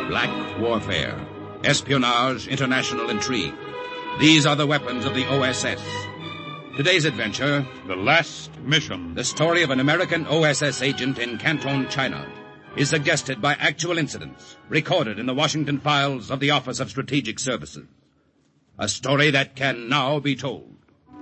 Black warfare, espionage, international intrigue. These are the weapons of the OSS. Today's adventure, The Last Mission. the story of an American OSS agent in Canton, China, is suggested by actual incidents recorded in the Washington files of the Office of Strategic Services. A story that can now be told.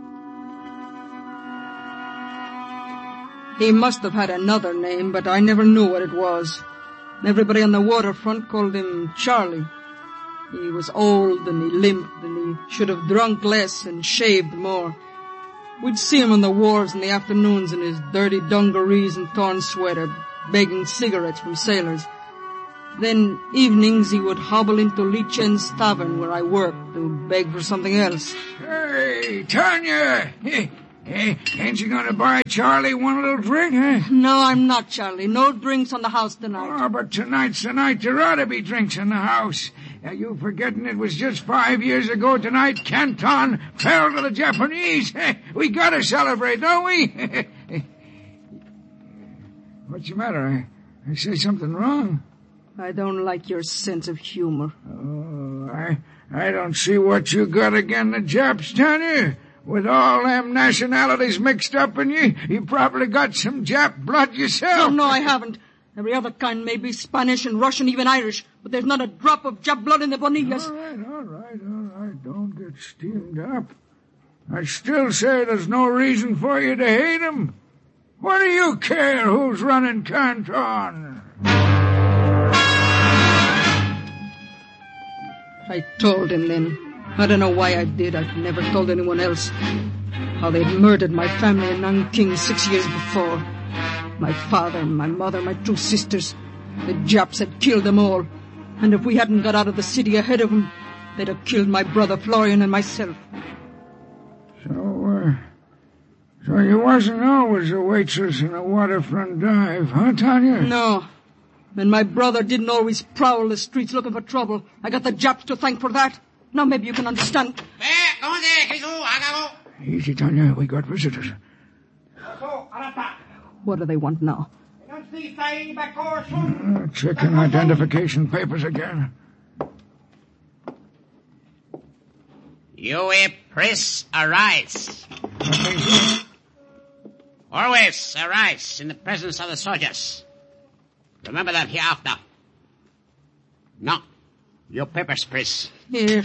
He must have had another name, but I never knew what it was. Everybody on the waterfront called him Charlie. He was old and he limped and he should have drunk less and shaved more. We'd see him on the wharves in the afternoons in his dirty dungarees and torn sweater, begging cigarettes from sailors. Then evenings he would hobble into Li Chen's tavern where I worked to beg for something else. Hey, Tanya! Ain't you gonna buy Charlie one little drink, huh? No, I'm not, Charlie. No drinks on the house tonight. Oh, but tonight's the night there ought to be drinks in the house. Are you forgetting it was just 5 years ago tonight Canton fell to the Japanese? We gotta celebrate, don't we? What's the matter? I say something wrong? I don't like your sense of humor. Oh, I don't see what you got against the Japs, Tanya. With all them nationalities mixed up in you, you probably got some Jap blood yourself. No, I haven't. Every other kind may be Spanish and Russian, even Irish, but there's not a drop of Jap blood in the Bonillas. All right. Don't get steamed up. I still say there's no reason for you to hate him. What do you care who's running Canton? I told him then. I don't know why I did. I've never told anyone else. How they'd murdered my family in Nanking 6 years before. My father, my mother, my 2 sisters. The Japs had killed them all. And if we hadn't got out of the city ahead of them, they'd have killed my brother Florian and myself. So you wasn't always a waitress in a waterfront dive, huh, Tanya? No. And my brother didn't always prowl the streets looking for trouble. I got the Japs to thank for that. Now maybe you can understand. Easy, Tanya. We got visitors. What do they want now? Checking identification papers again. You press arise. Always arise in the presence of the soldiers. Remember that hereafter. Now, your papers, please. Here.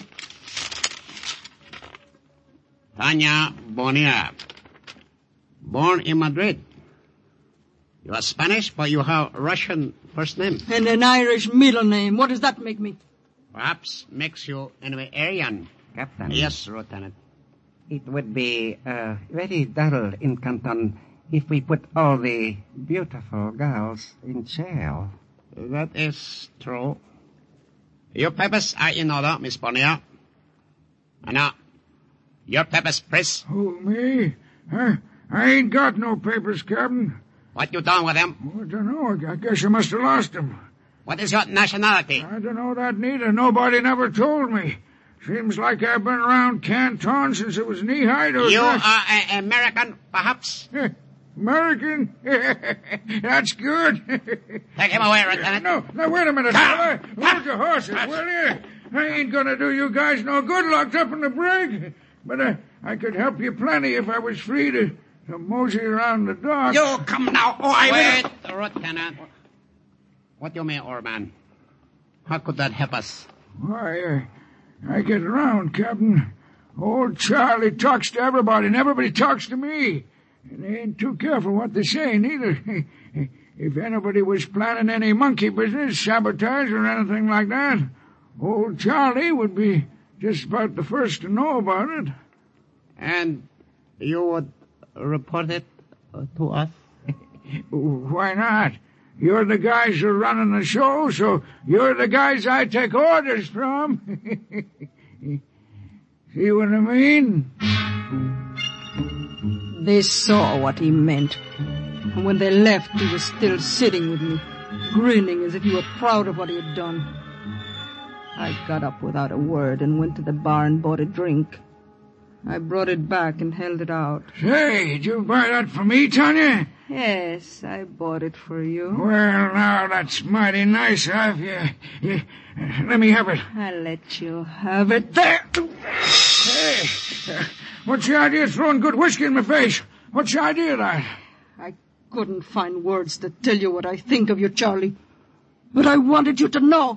Tanya Bonilla. Born in Madrid. You are Spanish, but you have Russian first name. And an Irish middle name. What does that make me? Perhaps makes you an Aryan. Captain. Yes, Lieutenant. It would be very dull in Canton if we put all the beautiful girls in jail. That is true. Your papers are in order, Miss Bonilla. And now, your papers, please. Who, me? Huh? I ain't got no papers, Captain. What you done with them? I don't know. I guess you must have lost them. What is your nationality? I don't know that neither. Nobody never told me. Seems like I've been around Canton since it was knee-high. You are an American, perhaps? American? That's good. Take him away, Lieutenant. No, wait a minute, fella. Hold your horses, will you? I ain't gonna do you guys no good locked up in the brig. But I could help you plenty if I was free to mosey around the dock. You come now, or I will... Wait, Lieutenant. What do you mean, old man? How could that help us? Why, I get around, Captain. Old Charlie talks to everybody, and everybody talks to me. And they ain't too careful what they say, neither. If anybody was planning any monkey business, sabotage, or anything like that, old Charlie would be just about the first to know about it. And you would report it to us? Why not? You're the guys who are running the show, so you're the guys I take orders from. See what I mean? They saw what he meant. And when they left, he was still sitting with me, grinning as if he were proud of what he had done. I got up without a word and went to the bar and bought a drink. I brought it back and held it out. Say, did you buy that for me, Tanya? Yes, I bought it for you. Well, now, that's mighty nice of you. Let me have it. I'll let you have it. There! Hey, what's the idea of throwing good whiskey in my face? What's the idea of that? I couldn't find words to tell you what I think of you, Charlie. But I wanted you to know.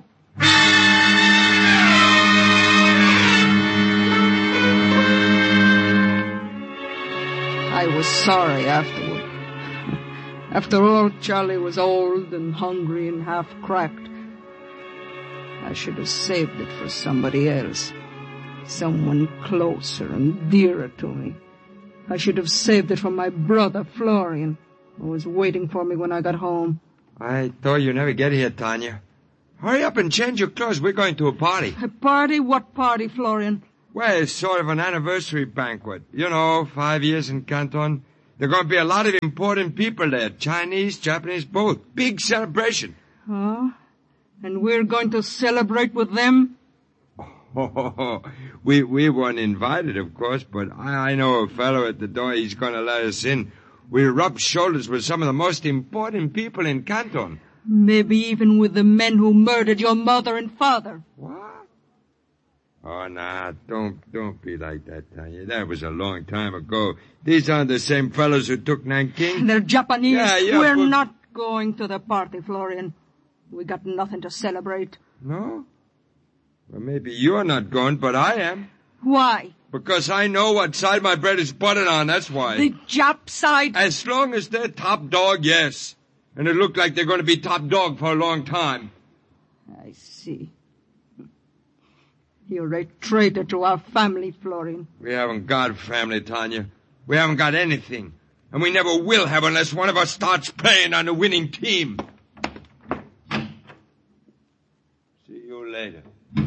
I was sorry afterward. After all, Charlie was old and hungry and half-cracked. I should have saved it for somebody else. Someone closer and dearer to me. I should have saved it for my brother, Florian, who was waiting for me when I got home. I thought you'd never get here, Tanya. Hurry up and change your clothes. We're going to a party. A party? What party, Florian? Well, it's sort of an anniversary banquet. 5 years in Canton. There are going to be a lot of important people there. Chinese, Japanese, both. Big celebration. Oh? And we're going to celebrate with them? Oh, we weren't invited, of course, but I know a fellow at the door. He's going to let us in. We rub shoulders with some of the most important people in Canton. Maybe even with the men who murdered your mother and father. What? Oh, nah, don't be like that, Tanya. That was a long time ago. These aren't the same fellows who took Nanking. They're Japanese. Yeah, We're but... not going to the party, Florian. We got nothing to celebrate. No? Well, maybe you're not going, but I am. Why? Because I know what side my bread is buttered on, that's why. The Jap side? As long as they're top dog, yes. And it looked like they're going to be top dog for a long time. I see. You're a traitor to our family, Florian. We haven't got a family, Tanya. We haven't got anything. And we never will have unless one of us starts playing on the winning team. See you later.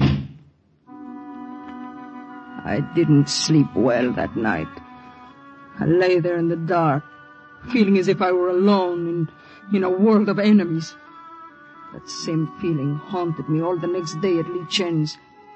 I didn't sleep well that night. I lay there in the dark, feeling as if I were alone in a world of enemies. That same feeling haunted me all the next day at Li Chen's.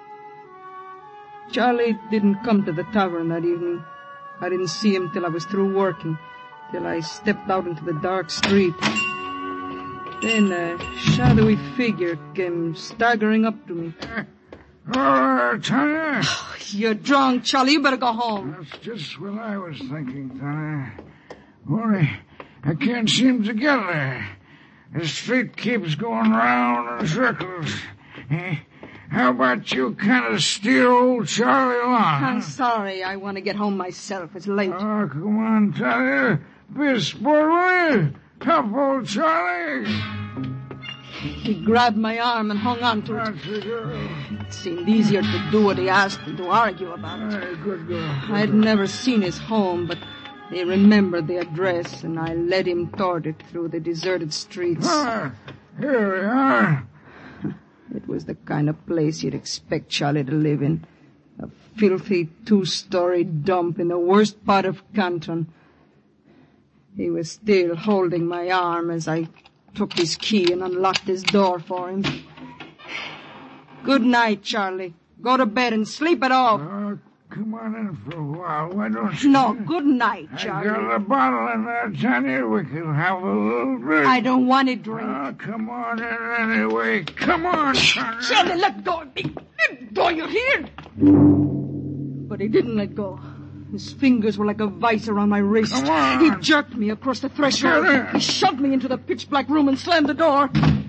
Charlie didn't come to the tavern that evening. I didn't see him till I was through working, till I stepped out into the dark street. Then a shadowy figure came staggering up to me. Tanya. You're drunk, Charlie. You better go home. That's just what I was thinking, Tanya. Only I can't seem to get there. The street keeps going round in circles. How about you kind of steer old Charlie along? I'm sorry. I want to get home myself. It's late. Oh, come on, Tanya. Be a sport, will you? Help old Charlie. He grabbed my arm and hung on to it. That's a girl. It seemed easier to do what he asked than to argue about it. Hey, good girl. I'd never seen his home, but he remembered the address, and I led him toward it through the deserted streets. Here we are. It was the kind of place you'd expect Charlie to live in. A filthy 2-story dump in the worst part of Canton. He was still holding my arm as I took his key and unlocked his door for him. Good night, Charlie. Go to bed and sleep it off. Oh, come on in for a while. Why don't you? No, good night, Charlie. I got a bottle in there, Tanya. We can have a little drink. I don't want to drink. Oh, come on in anyway. Come on, Tanya. Charlie, let go of me. Let go, you hear? But he didn't let go. His fingers were like a vice around my wrist. Come on. He jerked me across the threshold. Charlie. He shoved me into the pitch-black room and slammed the door.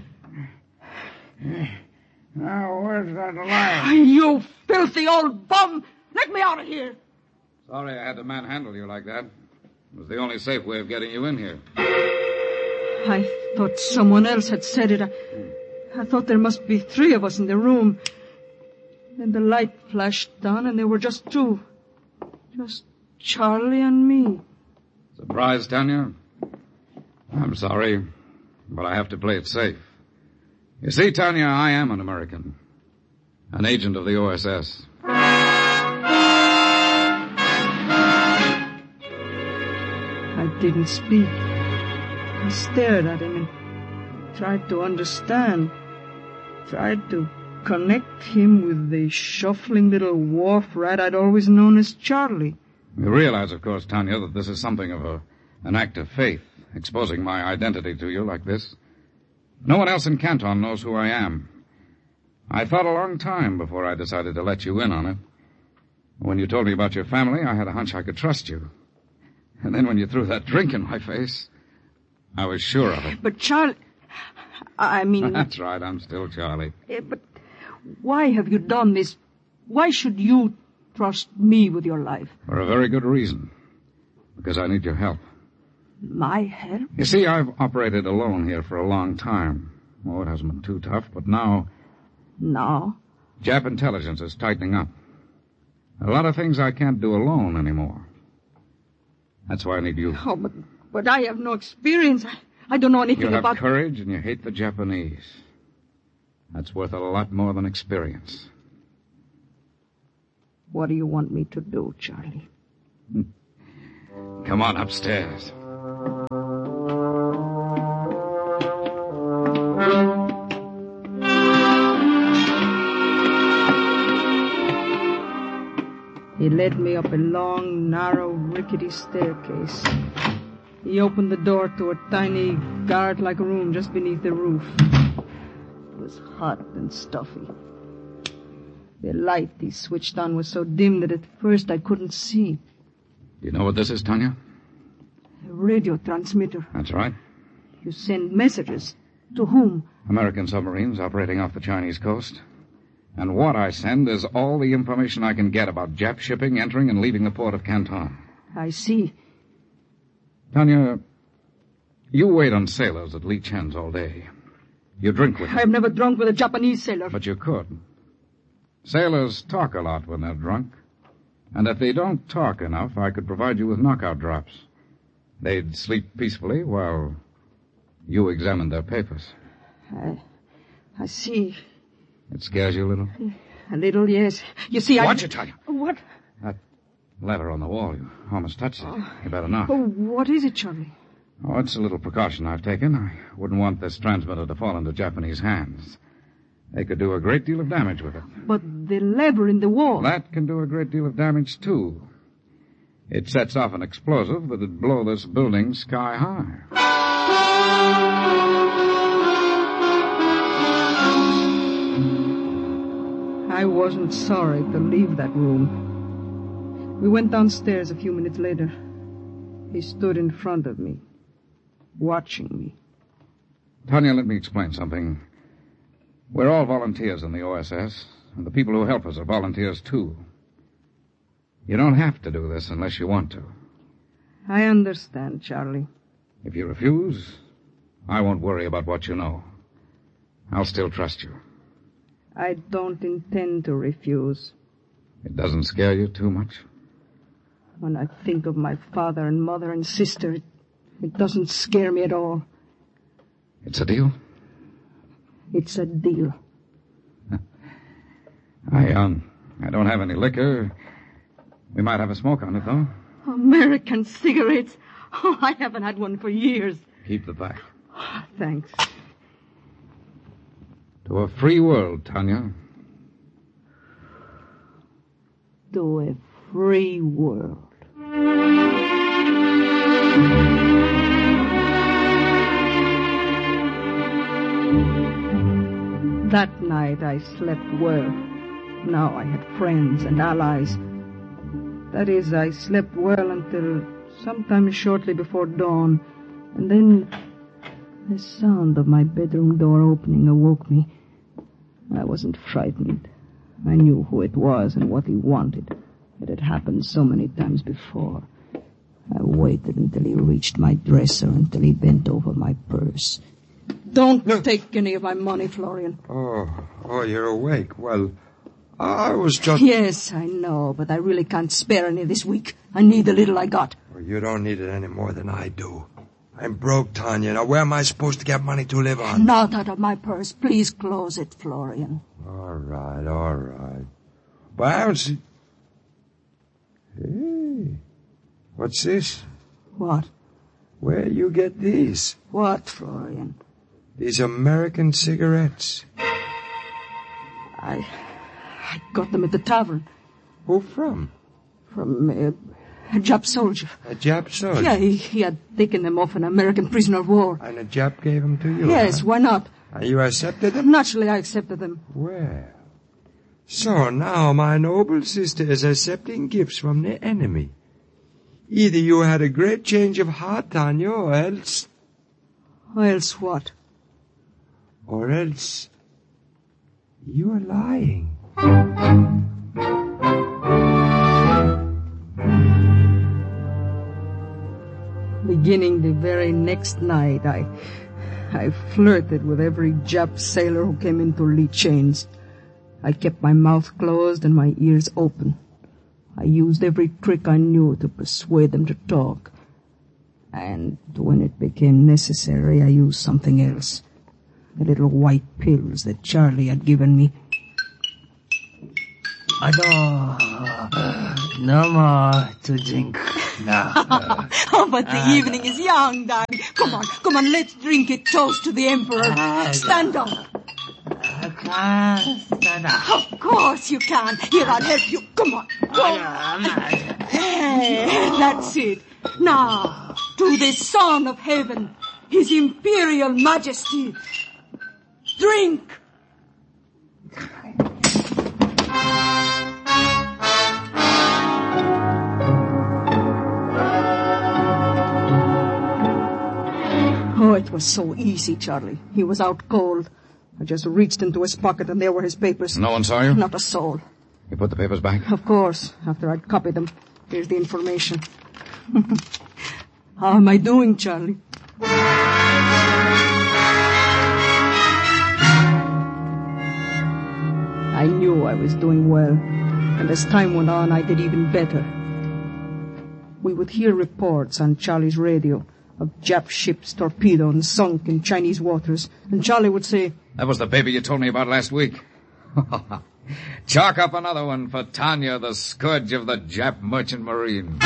Now, where's that light? You filthy old bum! Let me out of here! Sorry I had to manhandle you like that. It was the only safe way of getting you in here. I thought someone else had said it. I thought there must be 3 of us in the room. Then the light flashed on, and there were just 2. Just Charlie and me. Surprised, Tanya? I'm sorry, but I have to play it safe. You see, Tanya, I am an American. An agent of the OSS. I didn't speak. I stared at him and tried to understand. Tried to connect him with the shuffling little wharf rat I'd always known as Charlie. You realize, of course, Tanya, that this is something of an act of faith. exposing my identity to you like this. No one else in Canton knows who I am. I thought a long time before I decided to let you in on it. When you told me about your family, I had a hunch I could trust you. And then when you threw that drink in my face, I was sure of it. But Charlie... I mean... That's right, I'm still Charlie. But why have you done this? Why should you trust me with your life? For a very good reason. Because I need your help. My help? You see, I've operated alone here for a long time. Oh, it hasn't been too tough, but now... Now? Jap intelligence is tightening up. A lot of things I can't do alone anymore. That's why I need you. Oh, but I have no experience. I don't know anything You about... have courage and you hate the Japanese. That's worth a lot more than experience. What do you want me to do, Charlie? Come on upstairs. He led me up a long, narrow, rickety staircase. He opened the door to a tiny, garret-like room just beneath the roof. It was hot and stuffy. The light he switched on was so dim that at first I couldn't see. You know what this is, Tanya? A radio transmitter. That's right. You send messages. To whom? American submarines operating off the Chinese coast. And what I send is all the information I can get about Jap shipping entering and leaving the port of Canton. I see. Tanya, you wait on sailors at Lee Chen's all day. You drink with them. I've never drunk with a Japanese sailor. But you could. Sailors talk a lot when they're drunk. And if they don't talk enough, I could provide you with knockout drops. They'd sleep peacefully while you examined their papers. I see. It scares you a little? A little, yes. You see, Watch it, Tanya. What? That letter on the wall, you almost touched it. You better not. Oh, what is it, Charlie? Oh, it's a little precaution I've taken. I wouldn't want this transmitter to fall into Japanese hands. They could do a great deal of damage with it. But the lever in the wall... That can do a great deal of damage, too. It sets off an explosive that'd blow this building sky high. I wasn't sorry to leave that room. We went downstairs a few minutes later. He stood in front of me, watching me. Tanya, let me explain something. We're all volunteers in the OSS, and the people who help us are volunteers, too. You don't have to do this unless you want to. I understand, Charlie. If you refuse, I won't worry about what you know. I'll still trust you. I don't intend to refuse. It doesn't scare you too much? When I think of my father and mother and sister, it doesn't scare me at all. It's a deal? It's a deal. I don't have any liquor. We might have a smoke on it, though. American cigarettes. Oh, I haven't had one for years. Keep the pack. Thanks. To a free world, Tanya. To a free world. That night I slept well. Now I had friends and allies. That is, I slept well until sometime shortly before dawn, and then the sound of my bedroom door opening awoke me. I wasn't frightened. I knew who it was and what he wanted. It had happened so many times before. I waited until he reached my dresser, until he bent over my purse. Don't take any of my money, Florian. Oh, you're awake. Well, I was just... Yes, I know, but I really can't spare any this week. I need the little I got. Well, you don't need it any more than I do. I'm broke, Tanya. Now, where am I supposed to get money to live on? Not out of my purse. Please close it, Florian. All right. But I don't see... Hey, what's this? What? Where you get these? What, Florian? These American cigarettes. I got them at the tavern. Who from? From A Jap soldier. A Jap soldier? Yeah, he had taken them off an American prisoner of war. And a Jap gave them to you? Yes, huh? why not? And you accepted them? Naturally, I accepted them. Well, so now my noble sister is accepting gifts from the enemy. Either you had a great change of heart, Tanya, or else... Or else what? Or else... you're lying. Beginning the very next night, I flirted with every Jap sailor who came into Lee Chains. I kept my mouth closed and my ears open. I used every trick I knew to persuade them to talk. And when it became necessary, I used something else. The little white pills that Charlie had given me. No more to drink now. Oh, but the evening is young, Dad. Come on, let's drink a toast to the Emperor. Stand up. I can't stand up. Of course you can. Here, I'll help you. Come on. Hey, that's it. Now, to the Son of Heaven, His Imperial Majesty. Drink! Oh, it was so easy, Charlie. He was out cold. I just reached into his pocket and there were his papers. No one saw you? Not a soul. You put the papers back? Of course, after I'd copied them. Here's the information. How am I doing, Charlie? I knew I was doing well, and as time went on, I did even better. We would hear reports on Charlie's radio of Jap ships torpedoed and sunk in Chinese waters, and Charlie would say, "That was the baby you told me about last week." Chalk up another one for Tanya, the scourge of the Jap merchant marine.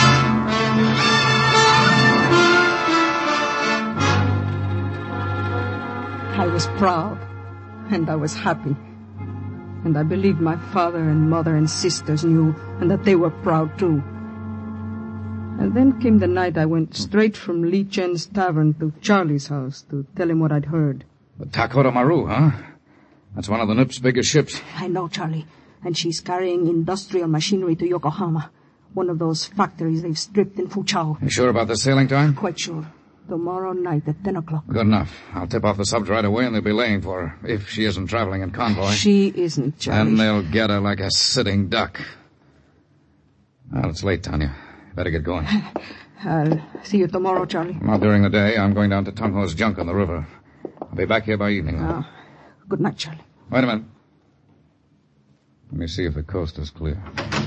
I was proud, and I was happy. And I believed my father and mother and sisters knew, and that they were proud too. And then came the night I went straight from Lee Chen's tavern to Charlie's house to tell him what I'd heard. The Takota Maru, huh? That's one of the NIP's biggest ships. I know, Charlie. And she's carrying industrial machinery to Yokohama, one of those factories they've stripped in Foochow. You sure about the sailing time? Quite sure. Tomorrow night at 10 o'clock. Good enough. I'll tip off the subs right away and they'll be laying for her, if she isn't traveling in convoy. She isn't, Charlie. And they'll get her like a sitting duck. Well, it's late, Tanya. Better get going. I'll see you tomorrow, Charlie. Not during the day. I'm going down to Tungho's junk on the river. I'll be back here by evening. Good night, Charlie. Wait a minute. Let me see if the coast is clear.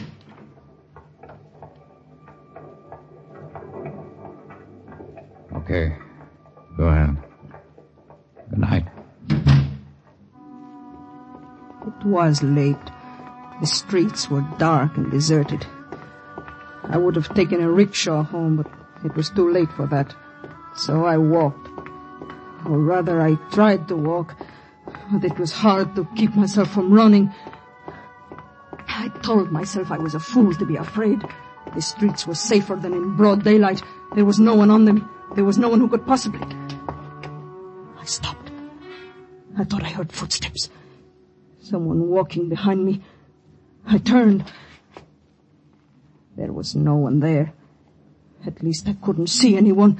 Okay. Go ahead. Good night. It was late. The streets were dark and deserted. I would have taken a rickshaw home, but it was too late for that. So I walked. Or rather, I tried to walk, but it was hard to keep myself from running. I told myself I was a fool to be afraid. The streets were safer than in broad daylight. There was no one on them. There was no one who could possibly... I stopped. I thought I heard footsteps. Someone walking behind me. I turned. There was no one there. At least I couldn't see anyone.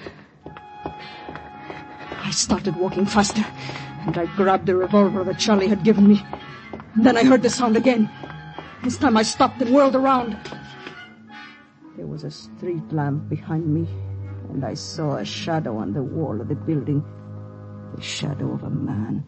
I started walking faster, and I grabbed the revolver that Charlie had given me. And then I heard the sound again. This time I stopped and whirled around. There was a street lamp behind me, and I saw a shadow on the wall of the building. The shadow of a man.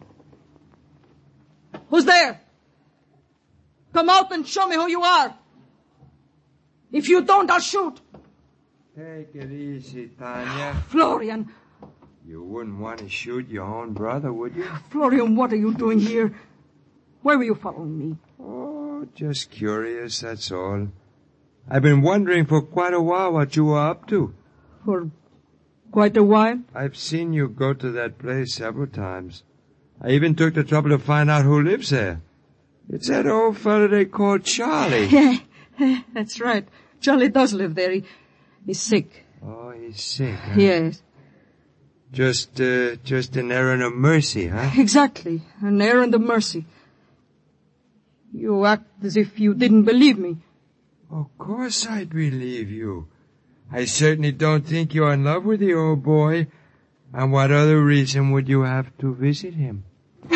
Who's there? Come out and show me who you are. If you don't, I'll shoot. Take it easy, Tanya. Florian. You wouldn't want to shoot your own brother, would you? Florian, what are you doing here? Why were you following me? Oh, just curious, that's all. I've been wondering for quite a while what you were up to. For quite a while? I've seen you go to that place several times. I even took the trouble to find out who lives there. It's that old fellow they call Charlie. Yeah, that's right. Charlie does live there. He's sick. Oh, he's sick, huh? Yes. Just an errand of mercy, huh? Exactly. An errand of mercy. You act as if you didn't believe me. Of course I'd believe you. I certainly don't think you're in love with the old boy. And what other reason would you have to visit him?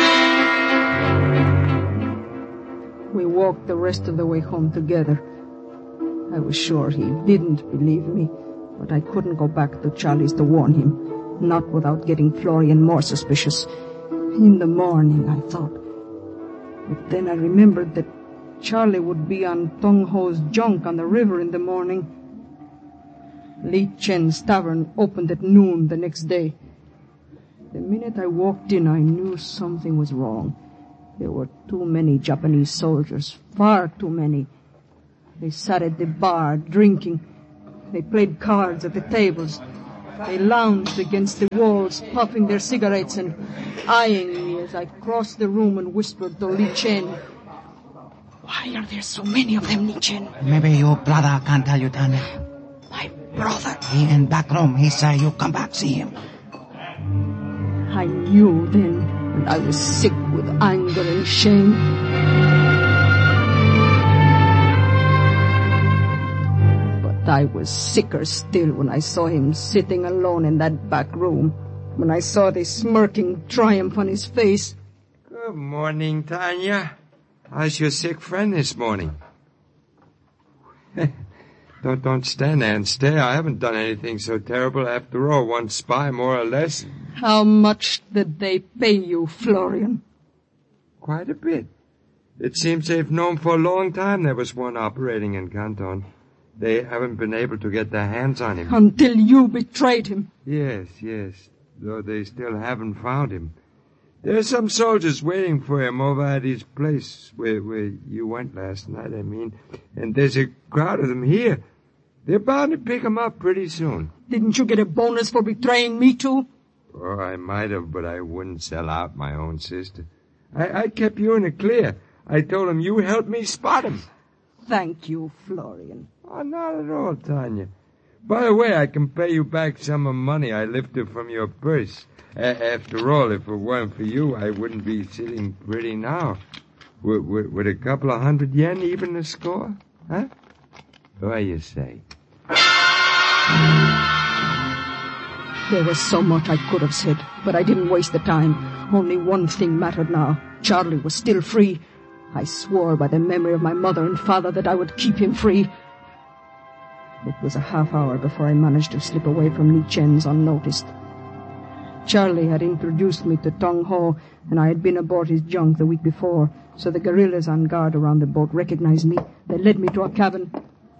We walked the rest of the way home together. I was sure he didn't believe me, but I couldn't go back to Charlie's to warn him, not without getting Florian more suspicious. In the morning, I thought. But then I remembered that Charlie would be on Tong Ho's junk on the river in the morning. Li Chen's tavern opened at noon the next day. The minute I walked in, I knew something was wrong. There were too many Japanese soldiers, far too many. They sat at the bar, drinking. They played cards at the tables. They lounged against the walls, puffing their cigarettes and eyeing me as I crossed the room and whispered to Li Chen. Why are there so many of them, Li Chen? Maybe your brother can't tell you, Tanya. My brother. He in back room. He say you come back, see him. I knew then, and I was sick with anger and shame. But I was sicker still when I saw him sitting alone in that back room, when I saw the smirking triumph on his face. Good morning, Tanya. How's your sick friend this morning? Don't stand there and stare. I haven't done anything so terrible after all. One spy, more or less. How much did they pay you, Florian? Quite a bit. It seems they've known for a long time there was one operating in Canton. They haven't been able to get their hands on him. Until you betrayed him. Yes. Though they still haven't found him. There's some soldiers waiting for him over at his place where you went last night, I mean. And there's a crowd of them here. They're bound to pick him up pretty soon. Didn't you get a bonus for betraying me too? Oh, I might have, but I wouldn't sell out my own sister. I kept you in the clear. I told him you helped me spot him. Thank you, Florian. Oh, not at all, Tanya. By the way, I can pay you back some of the money I lifted from your purse. After all, if it weren't for you, I wouldn't be sitting pretty now. Would a couple of 100 yen even the score? Huh? What do you say? There was so much I could have said, but I didn't waste the time. Only one thing mattered now. Charlie was still free. I swore by the memory of my mother and father that I would keep him free. It was a half hour before I managed to slip away from Li Chen's unnoticed. Charlie had introduced me to Tong Ho, and I had been aboard his junk the week before, so the guerrillas on guard around the boat recognized me. They led me to a cabin.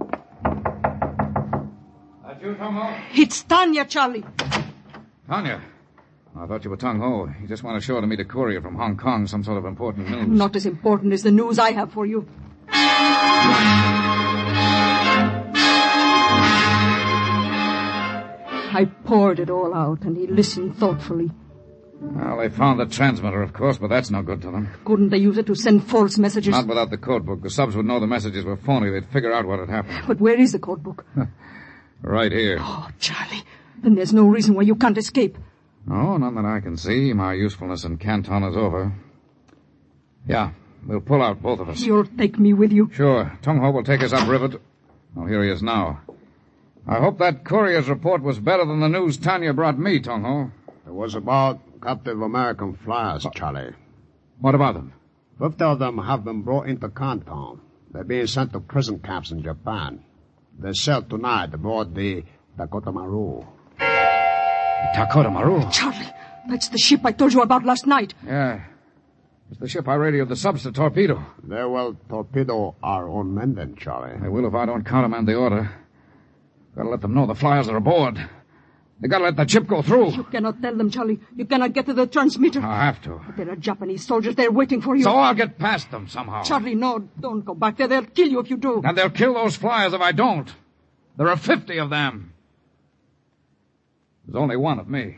That you, Tong Ho? It's Tanya, Charlie. Tanya. I thought you were Tong Ho. You just went ashore to meet a courier from Hong Kong, some sort of important news. Not as important as the news I have for you. I poured it all out, and he listened thoughtfully. Well, they found the transmitter, of course, but that's no good to them. Couldn't they use it to send false messages? Not without the code book. The subs would know the messages were phony. They'd figure out what had happened. But where is the code book? Right here. Oh, Charlie. Then there's no reason why you can't escape. No, none that I can see. My usefulness in Canton is over. Yeah, we'll pull out, both of us. You'll take me with you? Sure. Tung Ho will take us upriver. Oh, here he is now. I hope that courier's report was better than the news Tanya brought me, Tung Ho. It was about captive American flyers, Charlie. What about them? 50 of them have been brought into Canton. They're being sent to prison camps in Japan. They sailed tonight aboard the Dakota Maru. Dakota Maru? Charlie, that's the ship I told you about last night. Yeah. It's the ship I radioed the subs to torpedo. They will torpedo our own men then, Charlie. They will if I don't countermand the order. Gotta let them know the flyers are aboard. They gotta let the ship go through. You cannot tell them, Charlie. You cannot get to the transmitter. I have to. But there are Japanese soldiers there waiting for you. So I'll get past them somehow. Charlie, no, don't go back there. They'll kill you if you do. And they'll kill those flyers if I don't. There are 50 of them. There's only one of me.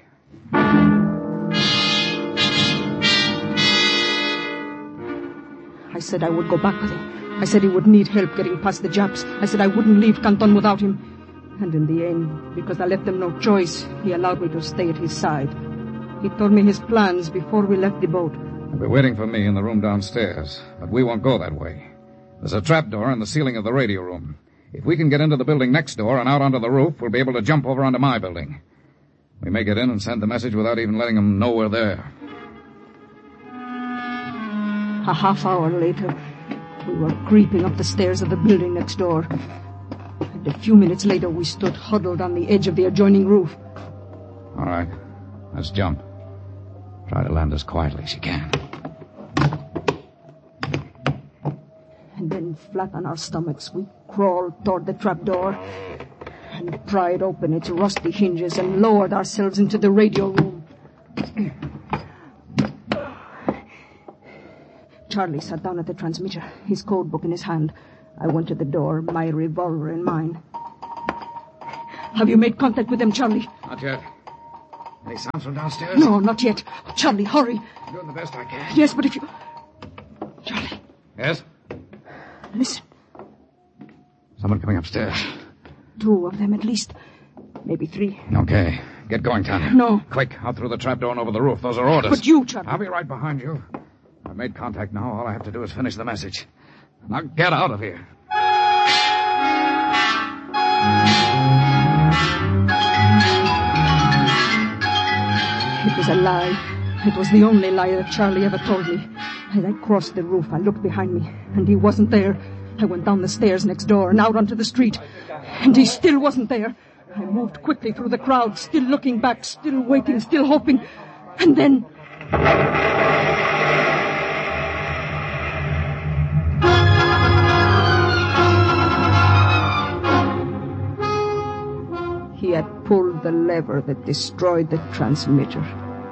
I said I would go back with him. I said he would need help getting past the Japs. I said I wouldn't leave Canton without him. And in the end, because I left him no choice, he allowed me to stay at his side. He told me his plans before we left the boat. They'll be waiting for me in the room downstairs, but we won't go that way. There's a trapdoor in the ceiling of the radio room. If we can get into the building next door and out onto the roof, we'll be able to jump over onto my building. We may get in and send the message without even letting them know we're there. A half hour later, we were creeping up the stairs of the building next door. And a few minutes later, we stood huddled on the edge of the adjoining roof. All right, let's jump. Try to land as quietly as you can. And then, flat on our stomachs, we crawled toward the trapdoor and pried open its rusty hinges and lowered ourselves into the radio room. Charlie sat down at the transmitter, his code book in his hand. I went to the door, my revolver in mine. Have you made contact with them, Charlie? Not yet. Any sounds from downstairs? No, not yet. Charlie, hurry. I'm doing the best I can. Yes, but if you... Charlie. Yes? Listen. Someone coming upstairs. 2 of them at least. Maybe 3. Okay. Get going, Tanya. No. Quick, out through the trapdoor and over the roof. Those are orders. But you, Charlie. I'll be right behind you. I've made contact now. All I have to do is finish the message. Now get out of here. It was a lie. It was the only lie that Charlie ever told me. As I crossed the roof, I looked behind me, and he wasn't there. I went down the stairs next door and out onto the street, and he still wasn't there. I moved quickly through the crowd, still looking back, still waiting, still hoping. And then... he had pulled the lever that destroyed the transmitter.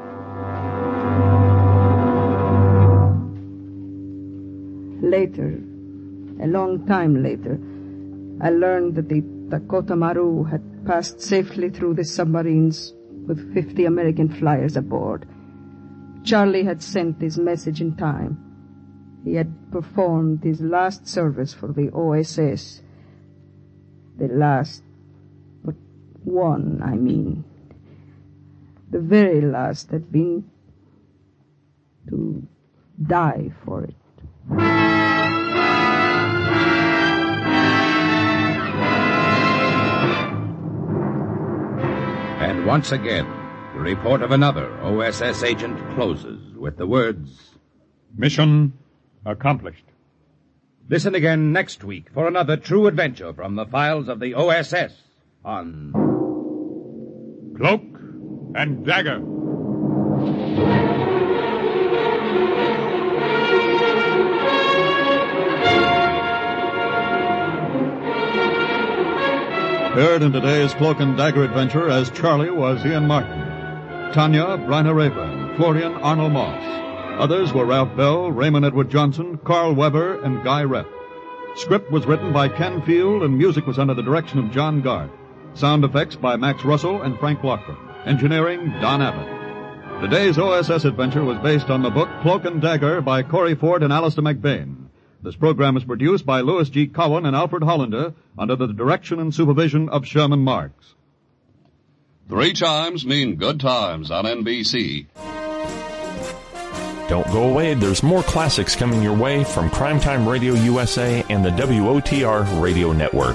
Later, a long time later, I learned that the Dakota Maru had passed safely through the submarines with 50 American flyers aboard. Charlie had sent his message in time. He had performed his last service for the OSS. The last, but one, I mean. The very last had been to die for it. And once again, the report of another OSS agent closes with the words, "Mission accomplished." Listen again next week for another true adventure from the files of the OSS on Cloak and Dagger. Heard in today's Cloak and Dagger adventure as Charlie was Ian Martin, Tanya, Bryna Raeburn, Florian Arnold Moss. Others were Ralph Bell, Raymond Edward Johnson, Carl Weber, and Guy Rep. Script was written by Ken Field, and music was under the direction of John Gard. Sound effects by Max Russell and Frank Lockwood. Engineering, Don Abbott. Today's OSS adventure was based on the book Cloak and Dagger by Corey Ford and Alistair McBain. This program is produced by Louis G. Cowan and Alfred Hollander under the direction and supervision of Sherman Marks. 3 chimes mean good times on NBC. Don't go away. There's more classics coming your way from Primetime Radio USA and the WOTR Radio Network.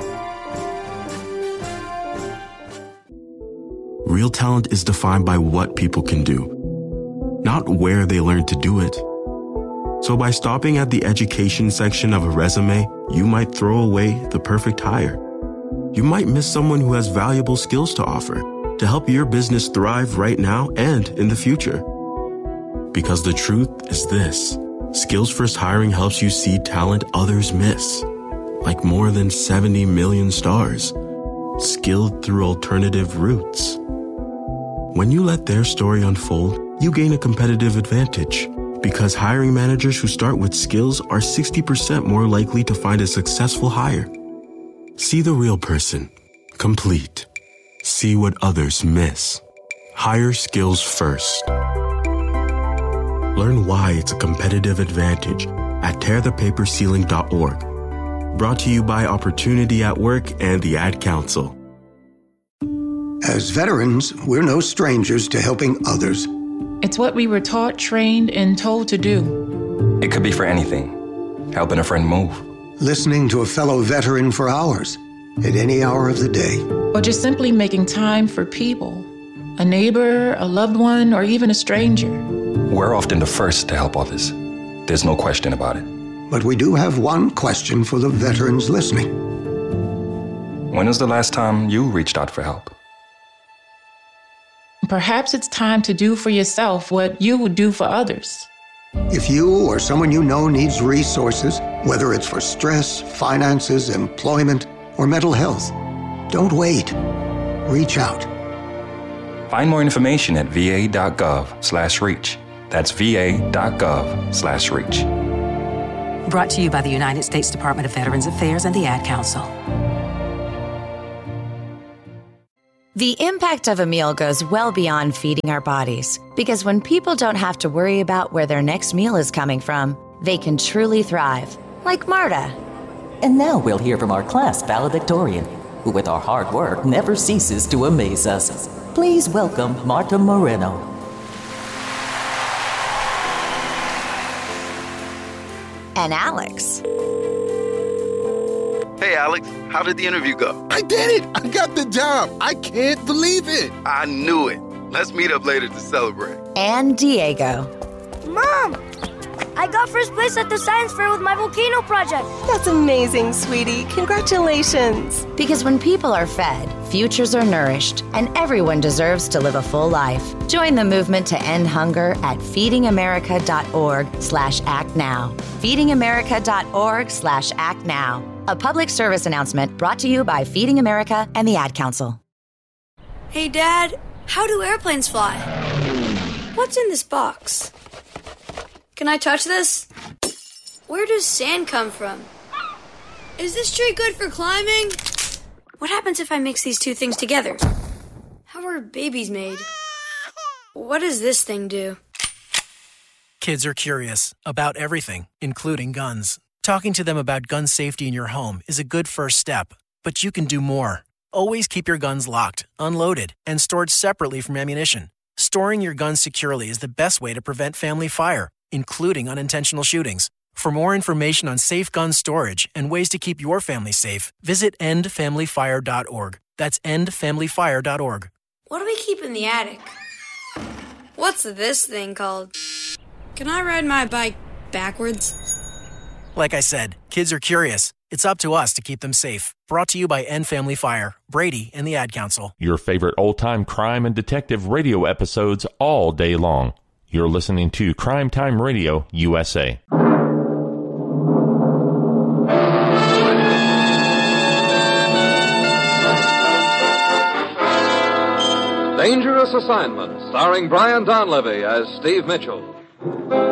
Real talent is defined by what people can do, not where they learn to do it. So by stopping at the education section of a resume, you might throw away the perfect hire. You might miss someone who has valuable skills to offer to help your business thrive right now and in the future. Because the truth is this: Skills First Hiring helps you see talent others miss, like more than 70 million stars, skilled through alternative routes. When you let their story unfold, you gain a competitive advantage, because hiring managers who start with skills are 60% more likely to find a successful hire. See the real person, complete. See what others miss. Hire skills first. Learn why it's a competitive advantage at tearthepaperceiling.org. Brought to you by Opportunity at Work and the Ad Council. As veterans, we're no strangers to helping others. It's what we were taught, trained, and told to do. It could be for anything. Helping a friend move. Listening to a fellow veteran for hours, at any hour of the day. Or just simply making time for people. A neighbor, a loved one, or even a stranger. We're often the first to help others. There's no question about it. But we do have one question for the veterans listening. When was the last time you reached out for help? Perhaps it's time to do for yourself what you would do for others. If you or someone you know needs resources, whether it's for stress, finances, employment, or mental health, don't wait. Reach out. Find more information at va.gov/reach. That's va.gov/reach. Brought to you by the United States Department of Veterans Affairs and the Ad Council. The impact of a meal goes well beyond feeding our bodies, because when people don't have to worry about where their next meal is coming from, they can truly thrive, like Marta. And now we'll hear from our class valedictorian, who with our hard work never ceases to amaze us. Please welcome Marta Moreno. And Alex. Hey, Alex, how did the interview go? I did it! I got the job! I can't believe it! I knew it. Let's meet up later to celebrate. And Diego. Mom! I got first place at the science fair with my volcano project. That's amazing, sweetie. Congratulations. Because when people are fed, futures are nourished, and everyone deserves to live a full life. Join the movement to end hunger at feedingamerica.org/actnow. feedingamerica.org/actnow. A public service announcement brought to you by Feeding America and the Ad Council. Hey, Dad, how do airplanes fly? What's in this box? Can I touch this? Where does sand come from? Is this tree good for climbing? What happens if I mix these two things together? How are babies made? What does this thing do? Kids are curious about everything, including guns. Talking to them about gun safety in your home is a good first step, but you can do more. Always keep your guns locked, unloaded, and stored separately from ammunition. Storing your guns securely is the best way to prevent family fire, including unintentional shootings. For more information on safe gun storage and ways to keep your family safe, visit endfamilyfire.org. That's endfamilyfire.org. What do we keep in the attic? What's this thing called? Can I ride my bike backwards? Like I said, kids are curious. It's up to us to keep them safe. Brought to you by End Family Fire, Brady, and the Ad Council. Your favorite old-time crime and detective radio episodes all day long. You're listening to Crime Time Radio USA. Dangerous Assignment, starring Brian Donlevy as Steve Mitchell.